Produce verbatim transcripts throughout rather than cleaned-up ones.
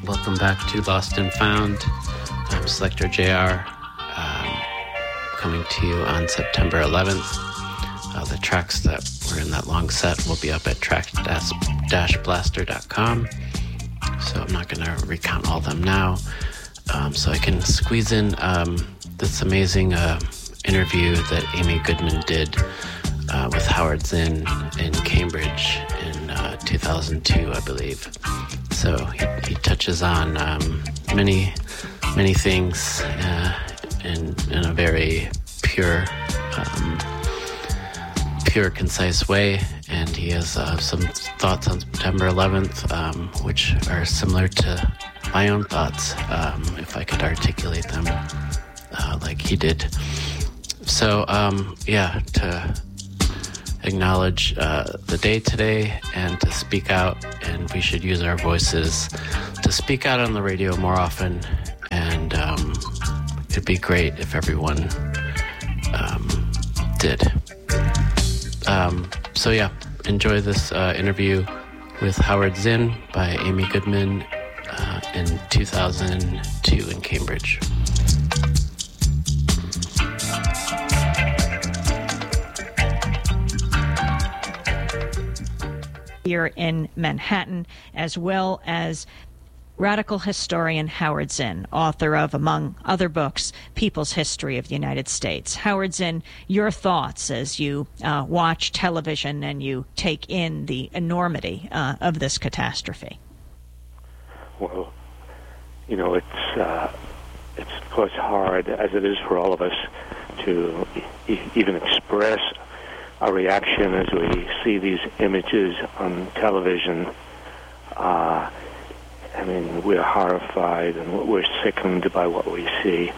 Welcome back to Lost and Found. I'm Selector J R, um, coming to you on September eleventh. Uh, the tracks that were in that long set will be up at track dash blaster dot com, so I'm not going to recount all of them now. Um, so I can squeeze in um, this amazing uh, interview that Amy Goodman did uh, with Howard Zinn in Cambridge in uh, two thousand two, I believe. So he, he touches on um, many, many things uh, in in a very pure, um, pure, concise way, and he has uh, some thoughts on September eleventh, um, which are similar to my own thoughts, um, if I could articulate them uh, like he did. So, um, yeah, to acknowledge uh, the day today and to speak out, and we should use our voices to speak out on the radio more often, and um, it'd be great if everyone um, did. Um, so yeah, enjoy this uh, interview with Howard Zinn by Amy Goodman uh, in two thousand two in Cambridge. Here in Manhattan, as well as radical historian Howard Zinn, author of, among other books, People's History of the United States. Howard Zinn, your thoughts as you uh, watch television and you take in the enormity uh, of this catastrophe. Well, you know, it's uh, it's of course hard, as it is for all of us, to e- even express our reaction as we see these images on television. Uh, I mean, we're horrified and we're sickened by what we see.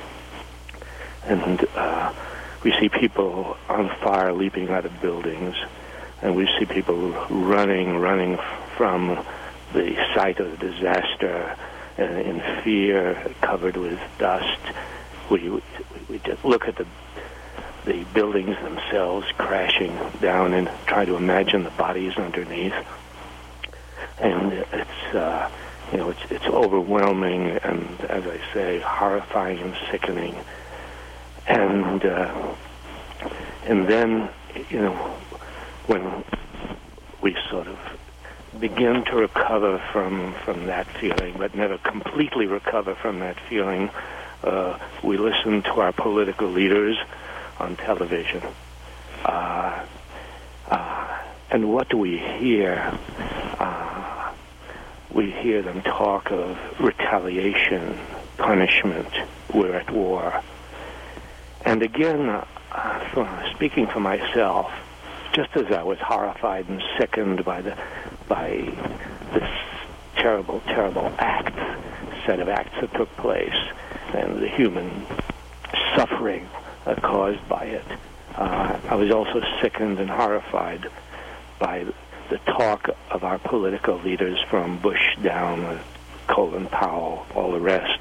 And uh, we see people on fire leaping out of buildings, and we see people running, running from the site of the disaster uh, in fear, covered with dust. We, we, we just look at the the buildings themselves crashing down and try to imagine the bodies underneath. And it's, uh, you know, it's, it's overwhelming and, as I say, horrifying and sickening. And, uh, and then, you know, when we sort of begin to recover from, from that feeling, but never completely recover from that feeling, uh, we listen to our political leaders on television. Uh, uh, and what do we hear? Uh, we hear them talk of retaliation, punishment, we're at war. And again, uh, for, speaking for myself, just as I was horrified and sickened by the by this terrible, terrible act, set of acts that took place, and the human suffering Uh, caused by it. Uh, I was also sickened and horrified by the talk of our political leaders from Bush down, uh, Colin Powell, all the rest,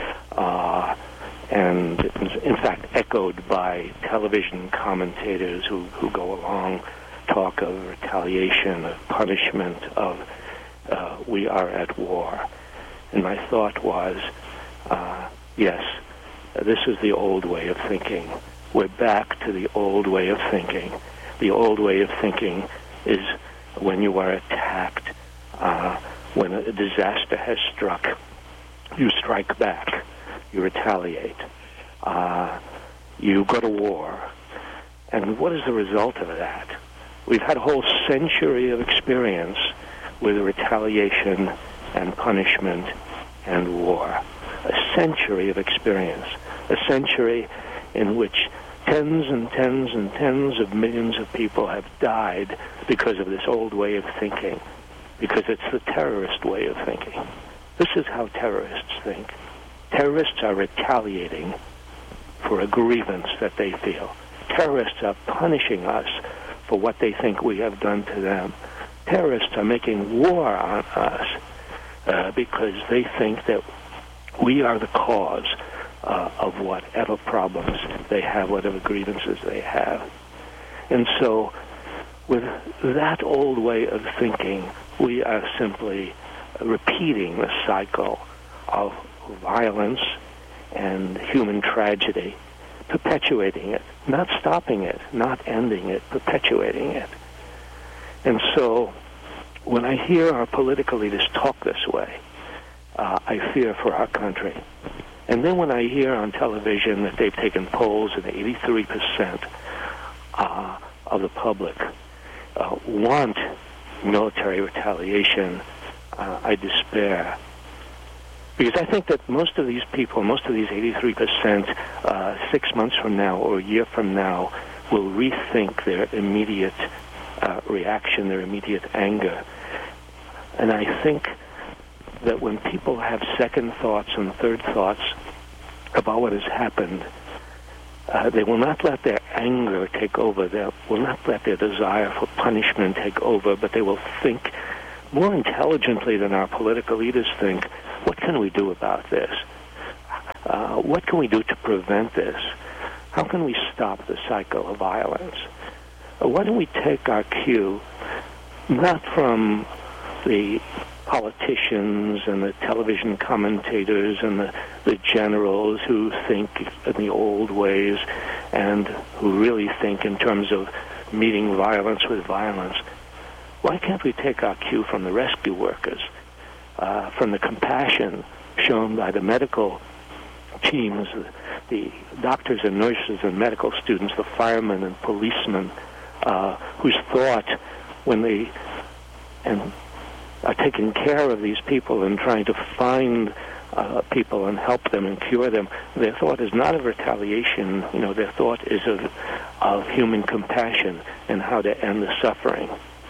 uh, and in fact echoed by television commentators who, who go along, talk of retaliation, of punishment, of uh, we are at war. And my thought was, uh, yes, this is the old way of thinking. We're back to the old way of thinking. The old way of thinking is when you are attacked, uh, when a disaster has struck, you strike back, you retaliate, uh, you go to war. And what is the result of that? We've had a whole century of experience with retaliation and punishment and war. A century of experience. A century in which tens and tens and tens of millions of people have died because of this old way of thinking, because it's the terrorist way of thinking. This is how terrorists think. Terrorists are retaliating for a grievance that they feel. Terrorists are punishing us for what they think we have done to them. Terrorists are making war on us uh, because they think that we are the cause uh, of whatever problems they have, whatever grievances they have. And so, with that old way of thinking, we are simply repeating the cycle of violence and human tragedy, perpetuating it, not stopping it, not ending it, perpetuating it. And so when I hear our political leaders talk this way, uh, I fear for our country. And then when I hear on television that they've taken polls and eighty-three percent uh, of the public uh, want military retaliation, uh, I despair. Because I think that most of these people, most of these eighty-three percent, uh, six months from now or a year from now, will rethink their immediate uh, reaction, their immediate anger. And I think that when people have second thoughts and third thoughts about what has happened, uh, they will not let their anger take over. They will not let their desire for punishment take over, but they will think more intelligently than our political leaders think. What can we do about this? Uh, what can we do to prevent this? How can we stop the cycle of violence? Uh, why don't we take our cue not from the politicians and the television commentators and the, the generals who think in the old ways and who really think in terms of meeting violence with violence. Why can't we take our cue from the rescue workers, uh, from the compassion shown by the medical teams, the doctors and nurses and medical students, the firemen and policemen, uh, whose thought when they and are taking care of these people and trying to find uh, people and help them and cure them, their thought is not of retaliation. You know, their thought is of of human compassion and how to end the suffering.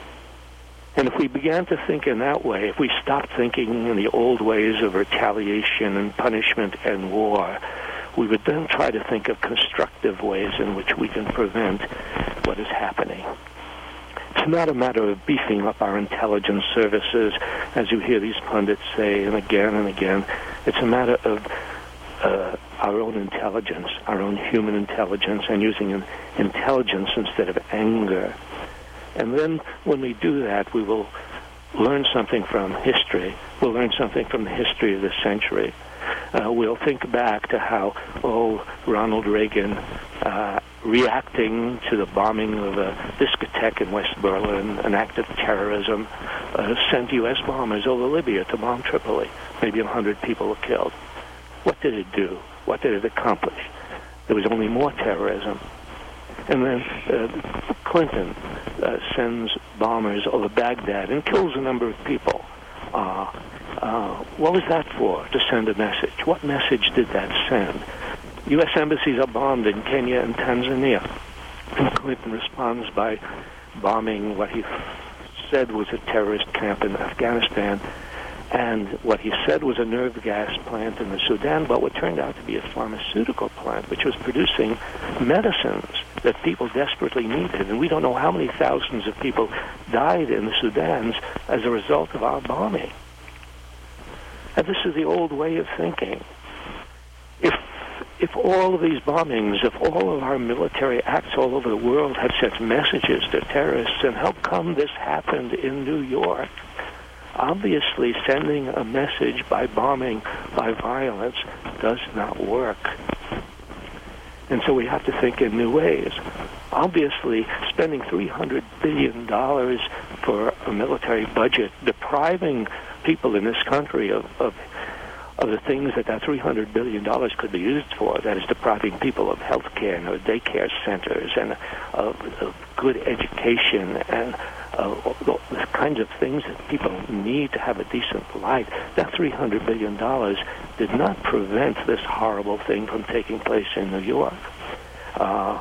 And if we began to think in that way, if we stopped thinking in the old ways of retaliation and punishment and war, we would then try to think of constructive ways in which we can prevent what is happening. It's not a matter of beefing up our intelligence services, as you hear these pundits say, and again and again. It's a matter of uh, our own intelligence, our own human intelligence, and using an intelligence instead of anger. And then when we do that, we will learn something from history. We'll learn something from the history of the century. Uh, we'll think back to how, oh, Ronald Reagan, uh, reacting to the bombing of a discotheque in West Berlin, an act of terrorism, uh, sent U S bombers over Libya to bomb Tripoli. Maybe a hundred people were killed. What did it do? What did it accomplish? There was only more terrorism. And then uh, Clinton uh, sends bombers over Baghdad and kills a number of people. Uh, uh, what was that for? To send a message. What message did that send? U S embassies are bombed in Kenya and Tanzania. And Clinton responds by bombing what he said was a terrorist camp in Afghanistan, and what he said was a nerve gas plant in the Sudan, but what turned out to be a pharmaceutical plant, which was producing medicines that people desperately needed. And we don't know how many thousands of people died in the Sudans as a result of our bombing. And this is the old way of thinking. If if all of these bombings, if all of our military acts all over the world had sent messages to terrorists, and how come this happened in New York? Obviously, sending a message by bombing, by violence, does not work. And so we have to think in new ways. Obviously, spending three hundred billion dollars for a military budget, depriving people in this country of, of, of the things that that three hundred billion dollars could be used for, that is depriving people of health care and of daycare centers and of, of good education and Uh, the kinds of things that people need to have a decent life. That three hundred billion dollars did not prevent this horrible thing from taking place in New York. Uh,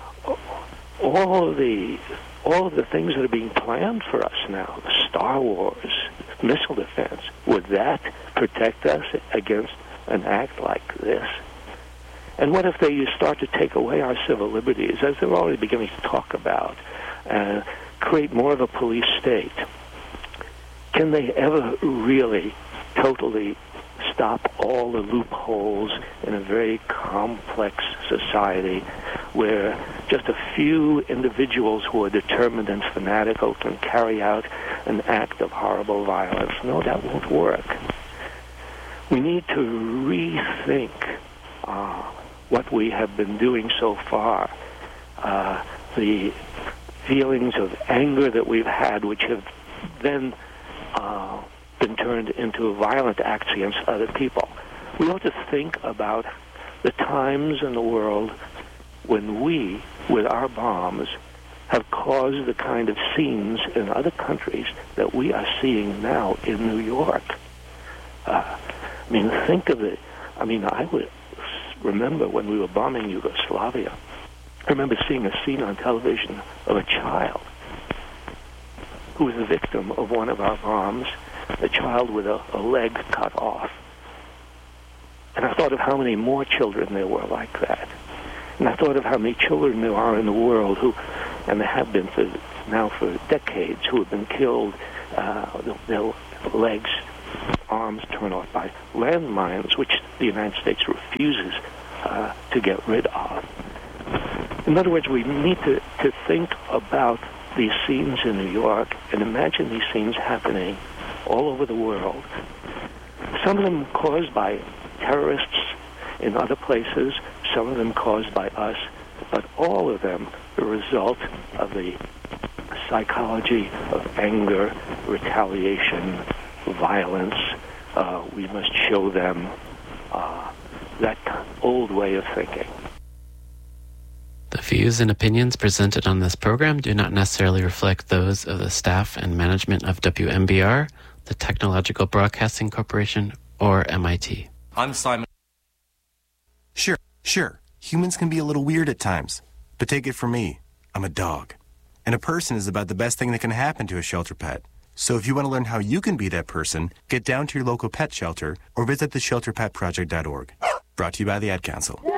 all of the all of the things that are being planned for us now, the Star Wars, missile defense, would that protect us against an act like this? And what if they start to take away our civil liberties, as they're already beginning to talk about, uh, create more of a police state? Can they ever really totally stop all the loopholes in a very complex society where just a few individuals who are determined and fanatical can carry out an act of horrible violence? No, that won't work. we need to rethink uh, what we have been doing so far. Uh, the feelings of anger that we've had, which have then uh, been turned into violent acts against other people. We ought to think about the times in the world when we, with our bombs, have caused the kind of scenes in other countries that we are seeing now in New York. Uh, I mean, think of it. I mean, I would remember when we were bombing Yugoslavia, I remember seeing a scene on television of a child who was the victim of one of our bombs, a child with a, a leg cut off. And I thought of how many more children there were like that. And I thought of how many children there are in the world who, and there have been for now for decades, who have been killed, uh, their legs, arms torn off by landmines, which the United States refuses uh, to get rid of. In other words, we need to, to think about these scenes in New York and imagine these scenes happening all over the world. Some of them caused by terrorists in other places, some of them caused by us, but all of them the result of the psychology of anger, retaliation, violence. Uh, we must show them uh, that old way of thinking. The views and opinions presented on this program do not necessarily reflect those of the staff and management of W M B R, the Technological Broadcasting Corporation, or M I T. I'm Simon. Sure, sure. Humans can be a little weird at times. But take it from me. I'm a dog. And a person is about the best thing that can happen to a shelter pet. So if you want to learn how you can be that person, get down to your local pet shelter or visit the shelter pet project dot org. Brought to you by the Ad Council.